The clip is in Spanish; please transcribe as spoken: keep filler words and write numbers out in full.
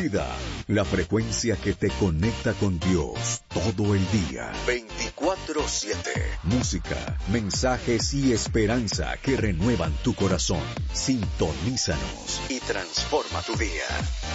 Vida, la frecuencia que te conecta con Dios todo el día. veinticuatro siete. Música, mensajes y esperanza que renuevan tu corazón. Sintonízanos y transforma tu día.